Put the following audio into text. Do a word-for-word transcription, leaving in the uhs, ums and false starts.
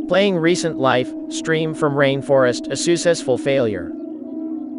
Playing recent life stream from Rainforest, a successful failure.